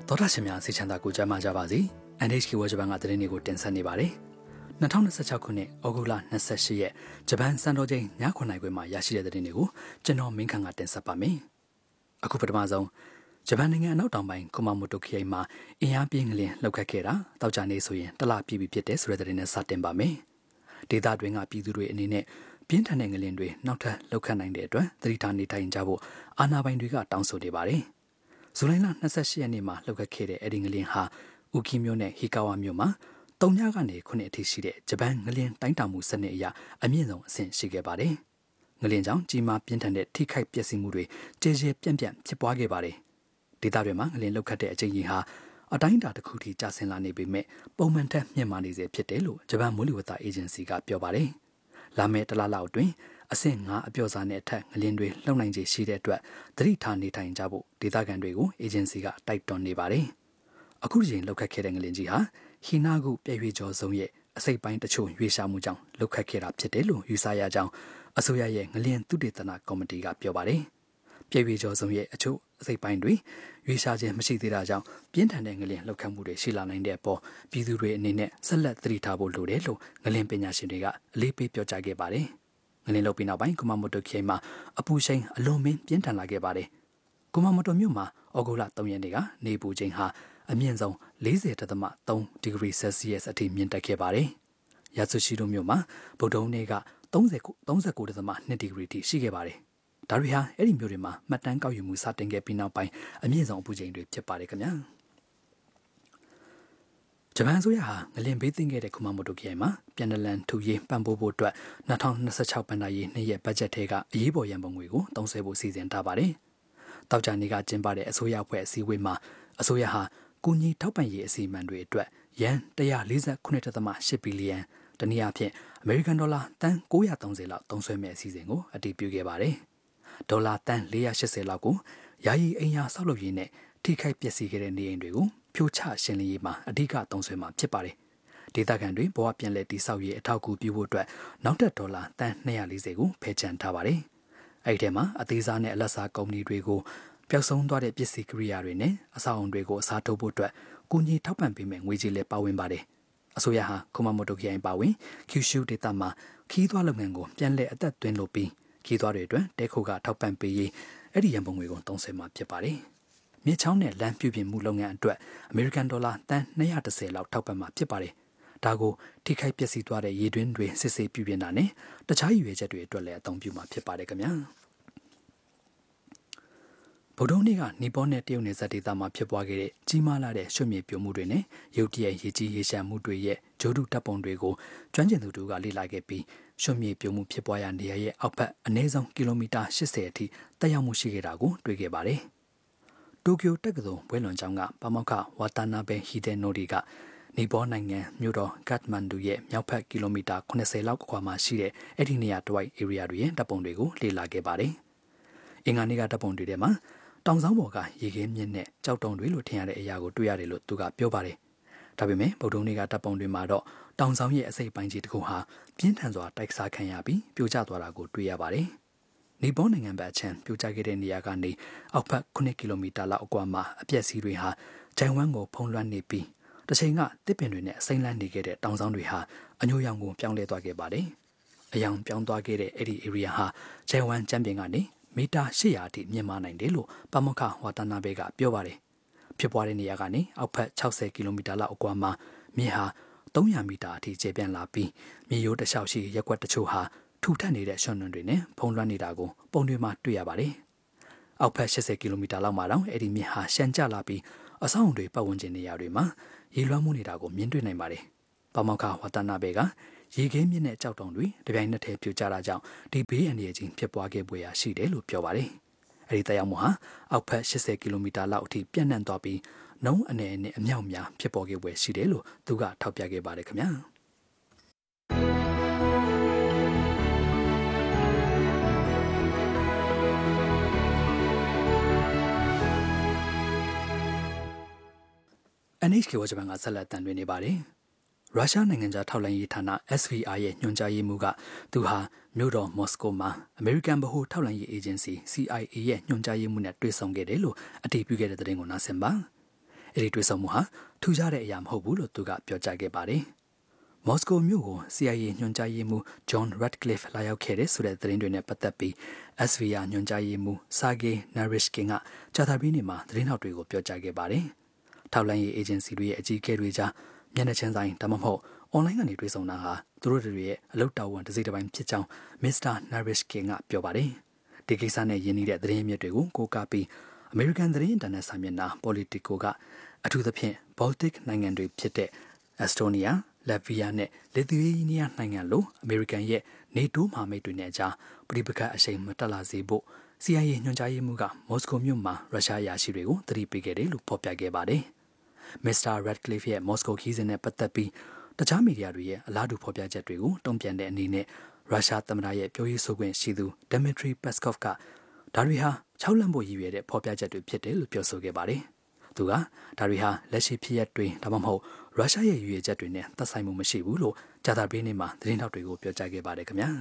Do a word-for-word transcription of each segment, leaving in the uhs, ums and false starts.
တော်တာရှင်များစိတ်ချမ်းသာကိုကြမ်းမာကြပါစေ။ အန် エイチ ကေ ဝါဂျပန်ကသတင်းတွေကိုတင်ဆက်နေပါတယ်။၂၀၂၆ခုနှစ်ဩဂုတ်လ၂၈ရက်ဂျပန်စံတော်ချိန်ညခုနှစ်ခွဲမှာရရှိတဲ့သတင်းတွေကိုကျွန်တော်မင်းခန့်ကတင်ဆက်ပါမယ်။အခုပထမဆုံးဂျပန်နိုင်ငံအနောက်တောင်ပိုင်းကိုမာမိုတိုခရိုင်မှာအင်အားပြင်းငလျင်လှုပ်ခတ်ခဲ့တာတောက်ကြနေဆိုရင်တလပြည့်ပြီဖြစ်တဲ့ဆိုတဲ့သတင်းနဲ့စတင်ပါမယ်။ဒေသတွင်းကပြည်သူတွေအနေနဲ့ပြင်းထန်တဲ့ငလျင်တွေနောက်ထပ်လှုပ်ခတ်နိုင်တဲ့အတွက်သတိထားနေထိုင်ကြဖို့အာဏာပိုင်တွေကတောင်းဆိုနေပါတယ်။ဇူလိုင်လ၂၈ရက်နေ့မှာလှုပ်ခတ်ခဲ့တဲ့အဲဒီငလျင်ဟာဥကီမြို့နဲ့ဟီကာဝါမြို့မှာတုံညကနေခုနှစ်အထိရှိတဲ့ဂျပန်ငလျင်တိုင်းတာမှုစနစ်အရအမြင့်ဆုံးအဆင့်ရှိခဲ့ပါတယ်။ငလျင်ကြောင့်ကြီးမားပြင်းထန်တဲ့ထိခိုက်ပျက်စီးမှုတွေကြေကြေပြန့်ပြန့်ဖြစ်ပွားခဲ့ပါတယ်။ဒေသတွေမှာငလျင်လှုပ်ခတ်တဲ့အကြိမ်ကြီးဟာအတိုင်းအတာတစ်ခုထိကျဆင်းလာနေပေမဲ့ပုံမှန်ထက်မြင့်မားနေစေဖြစ်တယ်လို့ဂျပန်မိုးလေဝသအေဂျင်စီကပြောပါတယ်။လာမယ့်တလလောက်အတွင်းအဆင့်ငါးအပြော့စားနဲ့အထက်ငလျင်တွေလှုပ်နိုင်ခြေရှိတဲ့အတွက်သတိထားနေထိုင်ကြဖို့ဒေသခံတွေကိုအေဂျင်စီကတိုက်တွန်းနေပါတယ်။အခုချိန်လှုပ်ခတ်ခဲ့တဲ့ငလျင်ကြီးဟာဟီနာဂုပြည့်ရွေကျော်စုံရဲ့အစိပ်ပိုင်းတချို့ရွေးရှာမှုကြောင့်လှုပ်ခတ်ခဲ့တာဖြစ်တယ်လို့ယူဆရကြောင်းအစိုးရရဲ့ငလျင်သုတေသနကော်မတီကပြောပါတယ်။ပြည့်ရွေကျော်စုံရဲ့အချို့အစိပ်ပိုင်းတွေရွေးရှာခြင်းမရှိသေးတာကြောင့်ပြင်းထန်တဲ့ငလျင်လှုပ်ခတ်မှုတွေရှိလာနိုင်တဲ့အပေါ်ပြည်သူတွေအနေနဲ့ဆက်လက်သတိထားဖို့လိုတယ်လို့ငလျင်ပညာရှင်တွေကအလေးပေးပြောကြားခဲ့ပါတယ်။ငလျင်လှုပ်ပြီးနောက်ပိုင်းကိုမာမိုတိုခရိုင်မှာအပူချိန်အလွန်မင်းပြင်းထန်လာခဲ့ပါတယ်။ကိုမာမိုတိုမြို့မှာဩဂုတ်လ၃ရက်နေ့ကနေပူချိန်ဟာအမြင့်ဆုံး၄၀.၃ဒီဂရီဆယ်စီယပ်စ်အထိမြင့်တက်ခဲ့ပါတယ်။ယာဆူရှိတိုမြို့မှာဗုဒ္ဓဟူးနေ့က၃၉.၂ဒီဂရီထိရှိခဲ့ပါတယ်။ဒါတွေဟာအဲ့ဒီမြို့တွေမှာမှတ်တမ်းကောက်ယူမှုစတင်ခဲ့ပြီးနောက်ပိုင်းအမြင့်ဆုံးအပူချိန်တွေဖြစ်ပါတယ်ခင်ဗျာ။ဂျပန်ဆိုရဟာငလျင်ဘေးသင့်ခဲ့တဲ့ကိုမာမိုတိုခရိုင်မှာပြန်လည်ထူရေးပံ့ပိုးဖို့အတွက်၂၀၂၆ဘဏ္ဍာရေးနှစ်ရက်ဘတ်ဂျက်ထဲကအရေးပေါ်ရန်ပုံငွေကိုသုံးစွဲဖို့စီစဉ်ထားပါတယ်။တောက်ကြနေကကျင်းပတဲ့အစိုးရအဖွဲ့အစည်းအဝေးမှာအစိုးရဟာကူညီထောက်ပံ့ရေးအစီအမံတွေအတွက်ယန်၁၄၉.၈ဘီလီယံတနည်းအားဖြင့်အမေရိကန်ဒေါ်လာတန်၉၃၀လောက်သုံးစွဲမဲ့အစီအစဉ်ကိုအတည်ပြုခဲ့ပါတယ်။ဒေါ်လာတန်၄၈၀လောက်ကိုယာယီအိမ်ယာဆောက်လုပ်ရေးနဲ့ထိခိုက်ပျက်စီးခဲ့တဲ့နေအိမ်တွေကိုဖြိုချရှင်းလင်းရေးမှာအဓိကသုံးစွဲမှာဖြစ်ပါတယ်။ဒေသခံတွေဘဝပြန်လည်တည်ဆောက်ရေးအထောက်အကူပြုဖို့အတွက်နောက်ထပ်ဒေါ်လာတန်၂၄၀ကိုဖယ်ချန်ထားပါတယ်။အဲဒီထဲမှာအသေးစားနဲ့အလတ်စားကုမ္ပဏီတွေကိုပျောက်ဆုံးသွားတဲ့ပစ္စည်းကိရိယာတွေနဲ့အဆောက်အုံတွေကိုအစားထိုးဖို့အတွက်ကူညီထောက်ပံ့ပေးမယ့်ငွေကြေးလည်းပါဝင်ပါတယ်။အစိုးရဟာကိုမာမိုတိုခရိုင်ပါဝင်ကျူရှူဒေသမှာခီးသွွားလုပ်ငန်းကိုပြန်လည်အသက်သွင်းလို့ပြီးခီးသွွားတွေအတွက်တဲခိုကထောက်ပံ့ပေးရေးအဲ့ဒီရန်ပုံငွေကိုသုံးစွဲမှာဖြစ်ပါတယ်။မြေချောင်းနဲ့လမ်းပြုပြင်မှုလုပ်ငန်းအတွက်အမေရိကန်ဒေါ်လာတန်၂၁၀လောက်ထောက်ပံ့မှာဖြစ်ပါတယ်။ဒါကိုထိခိုက်ပျက်စီးသွားတဲ့ရေတွင်းတွေစစ်ဆေးပြုပြင်တာနဲ့တခြားရည်ရွယ်ချက်တွေအတွက်လည်းအသုံးပြုမှာဖြစ်ပါတယ်ခင်ဗျာ။ဗုဒ္ဓဟူးနေ့ကနီပေါနဲ့တရုတ်နယ်စပ်ဒေသမှာဖြစ်ပွားခဲ့တဲ့ကြီးမားလာတဲ့ရွှေမြေပြိုမှုတွေနဲ့ရုတ်တရက်ရေကြီးရေရှမ်းမှုတွေရဲ့ဂျိုးတုတပ်ပုံတွေကိုကျွမ်းကျင်သူတို့ကလေ့လာခဲ့ပြီးရွှေမြေပြိုမှုဖြစ်ပွားရာနေရာရဲ့အောက်ဘက်အနည်းဆုံးကီလိုမီတာ၈၀အထိတက်ရောက်မှုရှိခဲ့တာကိုတွေ့ခဲ့ပါတယ်။တိုကျိုတက္ကသိုလ်ဘွဲလွန်ကျောင်းကပါမောက္ခဝါတာနာဘဲဟီဒဲနိုဒီကနီပေါနိုင်ငံမြို့တော်ဂတ်မန်ဒူရဲ့မြောက်ဘက်ကီလိုမီတာ၉၀လောက်အကွာမှာရှိတဲ့အဲ့ဒီနေရာတဝိုက် area တွေရဲ့တပ်ပုံတွေကိုလေ့လာခဲ့ပါတယ်။အင်္ဂါနေ့ကတပ်ပုံတွေထဲမှာတောင်ဆောင်ပေါ်ကရေခဲမြင့်နဲ့ကြောက်တုံတွေလို့ထင်ရတဲ့အရာကိုတွေ့ရတယ်လို့သူကပြောပါတယ်။ဒါပေမဲ့ဗုဒ္ဓဟူးနေ့ကတပ်ပုံတွေမှာတော့တောင်ဆောင်ရဲ့အစိပ်ပိုင်းကြီးတစ်ခုဟာပြင်းထန်စွာတိုက်စားခံရပြီးပြိုကျသွားတာကိုတွေ့ရပါတယ်။နီပေါနိုင်ငံဘက်အချမ်းပြိုကျခဲ့တဲ့နေရာကနေအောက်ဘက်၉ကီလိုမီတာလောက်အကွာမှာအပျက်စီးတွေဟာဂျိုင်ဝမ်ကိုဖုံးလွှမ်းနေပြီးတစ်ချိန်ကတစ်ပင်တွေနဲ့စိမ့်လန်းနေခဲ့တဲ့တောင်ဆောင်တွေဟာအညိုရောင်ကိုပြောင်းလဲသွားခဲ့ပါတယ်။အယောင်ပြောင်းသွားခဲ့တဲ့အဲ့ဒီ area ဟာဂျိုင်ဝမ်ကျမ်းပြင်ကနေမီတာ၈၀၀အထိမြင့်မားနိုင်တယ်လို့ပါမောက္ခဝါတာနာဘဲကပြောပါတယ်။ဖြစ်ပွားတဲ့နေရာကနေအောက်ဘက်၆၀ကီလိုမီတာလောက်အကွာမှာမြေဟာ၃၀၀မီတာအထိကျယ်ပြန့်လာပြီးမြေရိုးတစ်လျှောက်ရှိရက်ကွက်တချို့ဟာထူထပ်နေတဲ့ရွှံ့နွံတွေနဲ့ဖုံးလွှမ်းနေတာကိုပုံတွေမှာတွေ့ရပါတယ်။အောက်ဘက်၈၀ကီလိုမီတာလောက်မှာတောင်အဲ့ဒီမြေဟာရှမ်းကျလာပြီးအဆောက်အုံတွေပတ်ဝန်းကျင်နေရာတွေမှာရေလွှမ်းမှုနေတာကိုမြင်တွေ့နိုင်ပါတယ်။ပါမောက္ခဝါတာနာဘဲကရေခဲမြင့်တဲ့ကြောက်တုံတွေတပြိုင်နက်တည်းပြိုကျတာကြောင့်ဒီဘေးအန္တရာယ်ကြီးဖြစ်ပွားခဲ့ပွေရာရှိတယ်လို့ပြောပါတယ်။အဲဒီတရားမှုဟာအောက်ဘက်၈၀ကီလိုမီတာလောက်အထိပြန့်နှံ့သွားပြီးနှုံးအနေနဲ့အမြောက်များဖြစ်ပေါ်ခဲ့ပွေရှိတယ်လို့သူကထောက်ပြခဲ့ပါတယ်ခင်ဗျာ။အန် エイチ ကေ ဝါဂျပန်ကဆက်လက်တန်တွင်နေပါတယ်။ရုရှားနိုင်ငံသားထောက်လှမ်းရေးဌာန အက်စ် ဗီ အာ ရဲ့ညွှန်ကြားရေးမှူးကသူဟာမြို့တော်မော်စကိုမှာအမေရိကန်ဗဟိုထောက်လှမ်းရေးအေဂျင်စီ စီ အိုင် အေ ရဲ့ညွှန်ကြားရေးမှူးနဲ့တွေ့ဆုံခဲ့တယ်လို့အတည်ပြုခဲ့တဲ့သတင်းကိုနားဆင်ပါ။အဲ့ဒီတွေ့ဆုံမှုဟာထူးခြားတဲ့အရာမဟုတ်ဘူးလို့သူကပြောကြားခဲ့ပါတယ်။မော်စကိုမြို့ကို C I A ညွှန်ကြားရေးမှူး John Ratcliffe လာရောက်ခဲ့တဲ့ဆိုတဲ့သတင်းတွေနဲ့ပတ်သက်ပြီး S V R ညွှန်ကြားရေးမှူး Sergei Naryshkin ကကြာသပတေးနေ့မှာသတင်းထောက်တွေကိုပြောကြားခဲ့ပါတယ်။ထောက်လှမ်းရေးအေဂျင်စီတွေရဲ့အကြီးအကဲတွေကြားမျက်နှာချင်းဆိုင်ဒါမှမဟုတ်အွန်လိုင်းကနေတွေ့ဆုံတာဟာသူတို့တွေရဲ့အလုပ်တာဝန်တစ်စိတ်တစ်ပိုင်းဖြစ်ကြောင်း Mister Naryshkin ကပြောပါတယ်။ဒီကိစ္စနဲ့ယင်းနေတဲ့သတင်းအမြစ်တွေကိုကိုးကားပြီးအမေရိကန်သတင်းအင်တာနက်စာမျက်နှာ Politico ကအထူးသဖြင့် Baltic နိုင်ငံတွေဖြစ်တဲ့ Estonia, Latvia နဲ့ Lithuania နိုင်ငံလိုအမေရိကန်ရဲ့ NATO မဟာမိတ်တွေနဲ့အကြားပြည်ပကအရှိန်မတက်လာစေဖို့ C I A ညွှန်ကြားရေးမှူးကမော်စကိုမြို့မှာရုရှားအရာရှိတွေကိုသတိပေးခဲ့တယ်လို့ဖော်ပြခဲ့ပါတယ်။ Mister Ratcliffe ရဲ့မော်စကိုခီးစဉ်နဲ့ပတ်သက်ပြီးတခြားမီဒီယာတွေရဲ့အလားတူဖော်ပြချက်တွေကိုတုံ့ပြန်တဲ့အနေနဲ့ရုရှားသမ္မတရဲ့ပြောရေးဆိုခွင့်ရှိသူ Dmitry Peskov ကဒါတွေဟာခြောက်လန့်ဖို့ရည်ရွယ်တဲ့ဖော်ပြချက်တွေဖြစ်တယ်လို့ပြောဆိုခဲ့ပါတယ်။သူကဒါတွေဟာလက်ရှိဖြစ်ရပ်တွေဒါမှမဟုတ်ရုရှားရဲ့ရည်ရွယ်ချက်တွေနဲ့သက်ဆိုင်မှုမရှိဘူးလို့ကြာသပတေးနေ့မှာသတင်းထောက်တွေကိုပြောကြားခဲ့ပါတယ်ခင်ဗျာ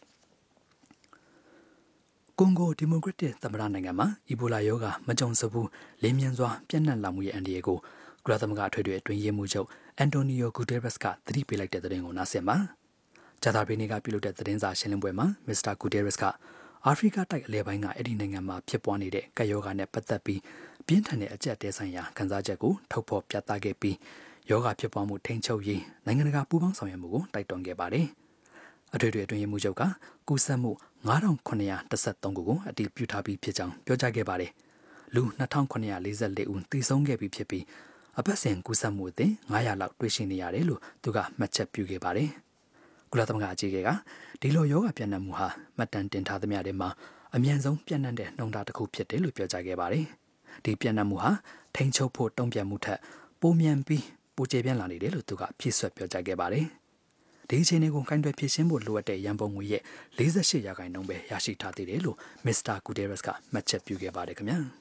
။ကွန်ဂိုဒီမိုကရက်တစ်သမ္မတနိုင်ငံမှာအီဘိုလာရောဂါမကြုံစဘူးလင်းမြန်စွာပြန့်နှံ့လာမှုရဲ့အန္တရာယ်ကိုကုလသမဂ္ဂအထွေထွေအတွင်းရေးမှူးချုပ်အန်တိုနီယိုဂူတေးရက်စ်ကသတိပေးလိုက်တဲ့သတင်းကိုနားဆင်ပါ။ကြာသပတေးနေ့ကပြုလုပ်တဲ့သတင်းစာရှင်းလင်းပွဲမှာမစ္စတာဂူတေးရက်စ်ကအာဖရိကတိုက်အလဲပိုင်းကအဲ့ဒီနိုင်ငံမှာဖြစ်ပွားနေတဲ့ကပ်ရောဂါနဲ့ပတ်သက်ပြီးပြင်းထန်တဲ့အကြက်တဲဆိုင်ရာခန်းစားချက်ကိုထုတ်ဖော်ပြသခဲ့ပြီးရောဂါဖြစ်ပွားမှုထိန်းချုပ်ရေးနိုင်ငံတကာပူးပေါင်းဆောင်ရွက်မှုကိုတိုက်တွန်းခဲ့ပါတယ်။အထွေထွေအတွင်းရေးမှူးချုပ်ကကူးစက်မှုငါးထောင်ခုနှစ်ရာတစ်ဆယ့်သုံးခုကိုအတည်ပြုထားပြီးဖြစ်ကြောင်းပြောကြားခဲ့ပါတယ်။လူနှစ်ထောင်ခုနှစ်ရာလေးဆယ့်လေးဦးသေဆုံးခဲ့ပြီးဖြစ်ပြီးအပတ်စဉ်ကူးစက်မှုအသစ်ငါးရာလောက်တွေ့ရှိနေရတယ်လို့သူကမှတ်ချက်ပြုခဲ့ပါတယ်။ကုလသမဂ္ဂအကြီးအကဲကဒီလိုရောဂါပြန့်နှံ့မှုဟာမှတ်တမ်းတင်ထားသမျှတွေမှာအမြန်ဆုံးပြန့်နှံ့တဲ့နှုန်းထားတစ်ခုဖြစ်တယ်လို့ပြောကြားခဲ့ပါတယ်။ဒီပြန့်နှံ့မှုဟာထိန်းချုပ်ဖို့တုံ့ပြန်မှုထက်ပိုမြန်ပြီးပိုကျေပြန့်လာနေတယ်လို့သူကဖြည့်ဆွတ်ပြောကြားခဲ့ပါတယ်။ဒီအခြေအနေကိုကိုင်တွယ်ဖြေရှင်းဖို့လိုအပ်တဲ့ရန်ပုံငွေရဲ့လေးဆယ့်ရှစ်ရာခိုင်နှုန်းပဲရရှိထားသေးတယ်လို့မစ္စတာဂူတေးရက်စ်ကမှတ်ချက်ပြုခဲ့ပါတယ်ခင်ဗျာ။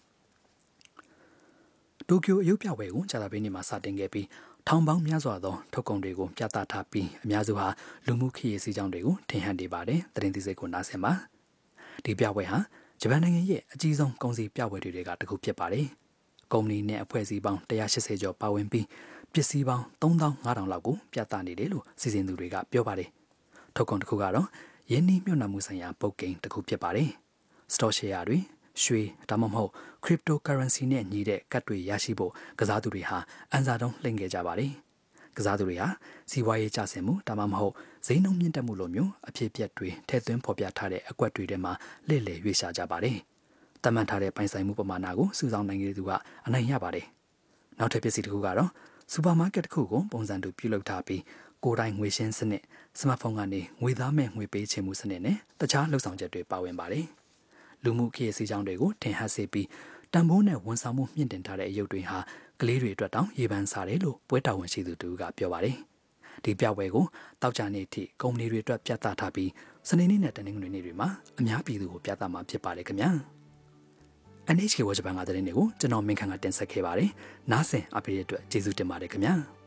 တိုကျိုအယုပြပွဲကိုကြာသပတေးနေ့မှာစတင်ခဲ့ပြီးထောင်ပေါင်းများစွာသောထုတ်ကုန်တွေကိုပြသထားပြီးအများစုဟာလူမှုခရီးစီးကြောင်းတွေကိုထင်ဟပ်နေပါတယ်။သတင်းသီးစိတ်ကိုနားဆင်ပါ။ဒီပြပွဲဟာဂျပန်နိုင်ငံရဲ့အကြီးဆုံးကုန်စည်ပြပွဲတွေကတစ်ခုဖြစ်ပါတယ်။ကုမ္ပဏီနဲ့အဖွဲ့အစည်းပေါင်းတစ်ရာရှစ်ဆယ်ကျော်ပါဝင်ပြီးပစ္စည်းပေါင်းသုံးသောင်းငါးထောင်လောက်ကိုပြသနေတယ်လို့စီစဉ်သူတွေကပြောပါတယ်။ထုတ်ကုန်တစ်ခုကတော့ယင်းနှီးမြှုပ်နှံမှုဆိုင်ရာပုတ်ကိန်းတစ်ခုဖြစ်ပါတယ်။ Stock share တွေရွှေဒါမှမဟုတ် cryptocurrency နဲ့ညီတဲ့ကတ်တွေရရှိဖို့ကစားသူတွေဟာအန်စာတုံးလှိမ့်ခဲ့ကြပါတယ်။ကစားသူတွေဟာစီးပွားရေးကျဆင်းမှုဒါမှမဟုတ်ဈေးနှုန်းမြင့်တက်မှုလိုမျိုးအဖြစ်အပျက်တွေထည့်သွင်းဖော်ပြထားတဲ့အကွက်တွေထဲမှာလှည့်လည်ရွေ့ရှာကြပါတယ်။တတ်မှတ်ထားတဲ့ပိုင်ဆိုင်မှုပမာဏကိုစုဆောင်းနိုင်ခဲ့သူကအနိုင်ရပါတယ်။နောက်ထပ်ပစ္စည်းတစ်ခုကတော့စူပါမားကတ်တစ်ခုကိုပုံစံတူပြုလုပ်ထားပြီးကိုယ်တိုင်ငွေရှင်းစနစ်စမတ်ဖုန်းကနေငွေသားမဲ့ငွေပေးချေမှုစနစ်နဲ့တခြားလှုပ်ဆောင်ချက်တွေပါဝင်ပါတယ်။လူမှုခရီးစီးကြောင်းတွေကိုထင်ဟပ်စေပြီးတန်ဖိုးနဲ့ဝန်ဆောင်မှုမြင့်တင်ထားတဲ့အယုတ်တွေဟာကလေးတွေအတွက်တောင်ရေပန်းစားတယ်လို့ပွဲတာဝန်ရှိသူတူကပြောပါတယ်။ဒီပြပွဲကိုတောက်ကြနေ့ထိကုမ္ပဏီတွေအတွက်ပြသထားပြီးစနေနေ့နဲ့တနင်္ဂနွေနေ့တွေမှာအများပြည်သူကိုပြသမှာဖြစ်ပါတယ်ခင်ဗျာ။ N H K ဝါဂျပန်ကသတင်းတွေကိုကျွန်တော်မင်းခန့်ကတင်ဆက်ခဲ့ပါတယ်။နားဆင်အားပေးတဲ့အတွက်ကျေးဇူးတင်ပါတယ်ခင်ဗျာ။